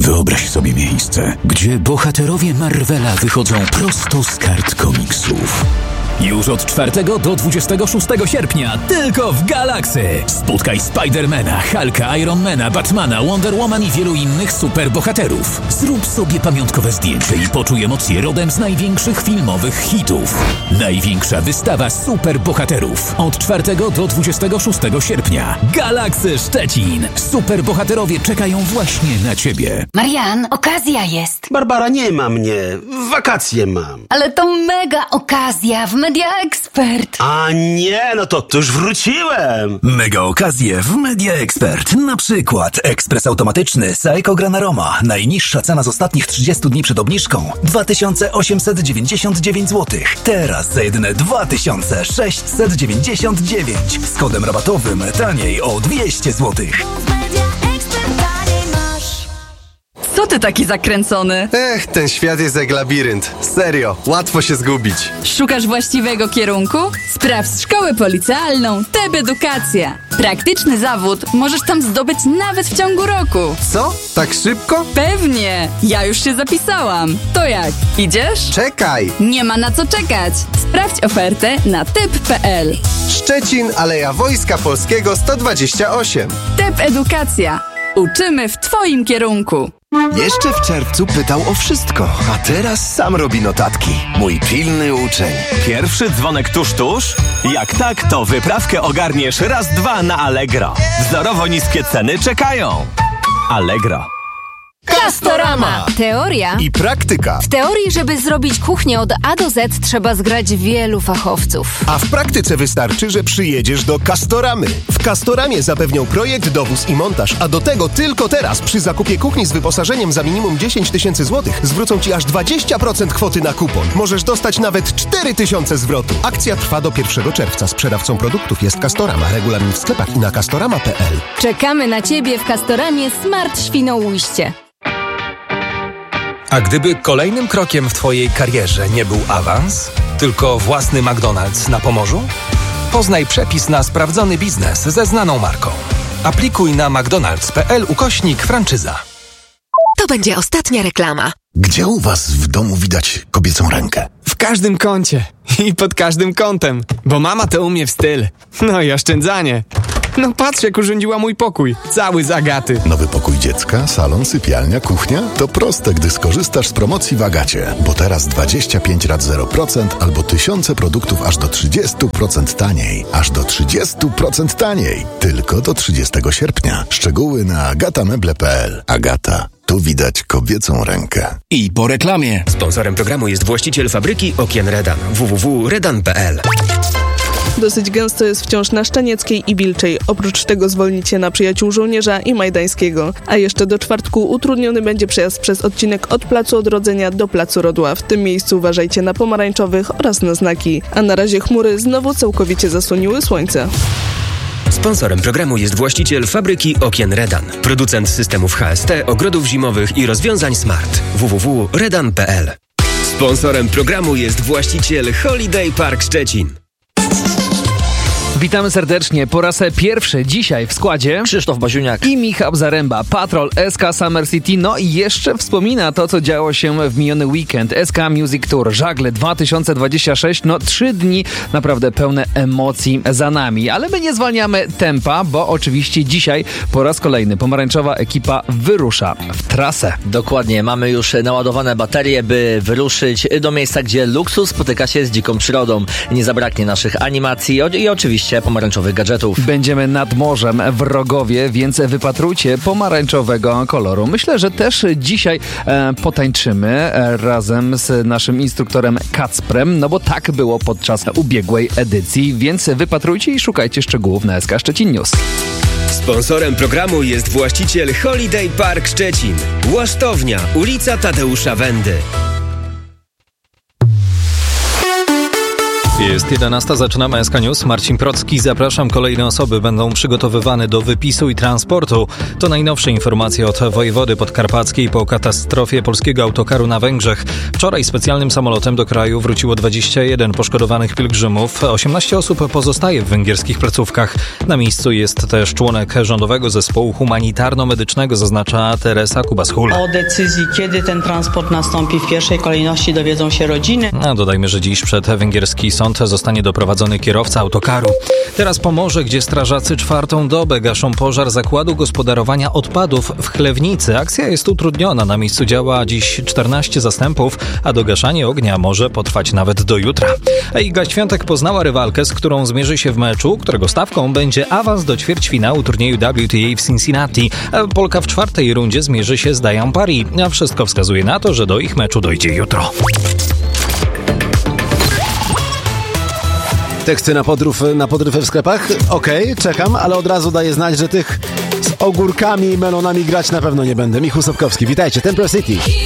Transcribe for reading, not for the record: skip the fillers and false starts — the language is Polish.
Wyobraź sobie miejsce, gdzie bohaterowie Marvela wychodzą prosto z kart komiksów. Już od 4 do 26 sierpnia tylko w Galaxy. Spotkaj Spidermana, Hulka, Ironmana, Batmana, Wonder Woman i wielu innych superbohaterów. Zrób sobie pamiątkowe zdjęcie i poczuj emocje rodem z największych filmowych hitów. Największa wystawa superbohaterów. Od 4 do 26 sierpnia. Galaxy Szczecin. Superbohaterowie czekają właśnie na Ciebie. Marian, okazja jest. Barbara, nie ma mnie. Wakacje mam. Ale to mega okazja w Media Expert. A nie, no to już wróciłem. Mega okazje w Media Expert. Na przykład ekspres automatyczny Seiko Granaroma. Najniższa cena z ostatnich 30 dni przed obniżką 2899 zł. Teraz za jedyne 2699. Z kodem rabatowym taniej o 200 zł. Co ty taki zakręcony? Ten świat jest jak labirynt. Serio, łatwo się zgubić. Szukasz właściwego kierunku? Sprawdź szkołę policealną TEP Edukacja. Praktyczny zawód możesz tam zdobyć nawet w ciągu roku. Co? Tak szybko? Pewnie! Ja już się zapisałam. To jak? Idziesz? Czekaj! Nie ma na co czekać. Sprawdź ofertę na tep.pl. Szczecin, Aleja Wojska Polskiego 128. TEP Edukacja. Uczymy w Twoim kierunku. Jeszcze w czerwcu pytał o wszystko, a teraz sam robi notatki. Mój pilny uczeń. Pierwszy dzwonek tuż? Jak tak, to wyprawkę ogarniesz raz, dwa na Allegro. Wzorowo niskie ceny czekają. Allegro. Castorama. Teoria I praktyka. W teorii, żeby zrobić kuchnię od A do Z, trzeba zgrać wielu fachowców. A w praktyce wystarczy, że przyjedziesz do Castoramy. W Castoramie zapewnią projekt, dowóz i montaż, a do tego tylko teraz przy zakupie kuchni z wyposażeniem za minimum 10 000 złotych zwrócą Ci aż 20% kwoty na kupon. Możesz dostać nawet 4 000 zwrotu. Akcja trwa do 1 czerwca. Sprzedawcą produktów jest Castorama. Regulamin w sklepach i na castorama.pl. Czekamy na Ciebie w Castoramie Smart Świnoujście. A gdyby kolejnym krokiem w Twojej karierze nie był awans, tylko własny McDonald's na Pomorzu? Poznaj przepis na sprawdzony biznes ze znaną marką. Aplikuj na mcdonalds.pl/franczyza. To będzie ostatnia reklama. Gdzie u Was w domu widać kobiecą rękę? W każdym kącie i pod każdym kątem, bo mama to umie w styl. No i oszczędzanie. No patrz, jak urządziła mój pokój. Cały z Agaty. Nowy pokój dziecka, salon, sypialnia, kuchnia? To proste, gdy skorzystasz z promocji w Agacie. Bo teraz 25 rat 0% albo tysiące produktów aż do 30% taniej. Aż do 30% taniej. Tylko do 30 sierpnia. Szczegóły na agatameble.pl. Agata. Tu widać kobiecą rękę. I po reklamie. Sponsorem programu jest właściciel fabryki okien Redan. www.redan.pl. Dosyć gęsto jest wciąż na Szczenieckiej i Wilczej. Oprócz tego zwolnicie na Przyjaciół Żołnierza i Majdańskiego. A jeszcze do czwartku utrudniony będzie przejazd przez odcinek od Placu Odrodzenia do Placu Rodła. W tym miejscu uważajcie na pomarańczowych oraz na znaki. A na razie chmury znowu całkowicie zasłoniły słońce. Sponsorem programu jest właściciel fabryki okien Redan. Producent systemów HST, ogrodów zimowych i rozwiązań smart. www.redan.pl. Sponsorem programu jest właściciel Holiday Park Szczecin. Witamy serdecznie. Po raz pierwszy dzisiaj w składzie Krzysztof Baziuniak i Michał Zaręba. Patrol SK Summer City. No i jeszcze wspomina to, co działo się w miniony weekend. SK Music Tour Żagle 2026. No 3 dni naprawdę pełne emocji za nami. Ale my nie zwalniamy tempa, bo oczywiście dzisiaj po raz kolejny pomarańczowa ekipa wyrusza w trasę. Dokładnie. Mamy już naładowane baterie, by wyruszyć do miejsca, gdzie luksus spotyka się z dziką przyrodą. Nie zabraknie naszych animacji i oczywiście pomarańczowych gadżetów. Będziemy nad morzem w Rogowie, więc wypatrujcie pomarańczowego koloru. Myślę, że też dzisiaj potańczymy razem z naszym instruktorem Kacprem, no bo tak było podczas ubiegłej edycji, więc wypatrujcie i szukajcie szczegółów na SK Szczecin News. Sponsorem programu jest właściciel Holiday Park Szczecin. Łasztownia, ulica Tadeusza Wendy. Jest 11, zaczynamy SK News. Marcin Procki, zapraszam. Kolejne osoby będą przygotowywane do wypisu i transportu. To najnowsze informacje od wojewody podkarpackiej po katastrofie polskiego autokaru na Węgrzech. Wczoraj specjalnym samolotem do kraju wróciło 21 poszkodowanych pielgrzymów. 18 osób pozostaje w węgierskich placówkach. Na miejscu jest też członek rządowego zespołu humanitarno-medycznego, zaznacza Teresa Kubas-Hul. O decyzji, kiedy ten transport nastąpi, w pierwszej kolejności dowiedzą się rodziny. A dodajmy, że dziś przed węgierski sąd zostanie doprowadzony kierowca autokaru. Teraz Pomorze, gdzie strażacy 4. dobę gaszą pożar zakładu gospodarowania odpadów w Chlewnicy. Akcja jest utrudniona. Na miejscu działa dziś 14 zastępów, a dogaszanie ognia może potrwać nawet do jutra. Iga Świątek poznała rywalkę, z którą zmierzy się w meczu, którego stawką będzie awans do ćwierćfinału turnieju WTA w Cincinnati. Polka w 4. rundzie zmierzy się z Diane Paris, a wszystko wskazuje na to, że do ich meczu dojdzie jutro. Teksty na podryw w sklepach? Okej, czekam, ale od razu daję znać, że tych z ogórkami i melonami grać na pewno nie będę. Michał Sapkowski, witajcie, Temple City.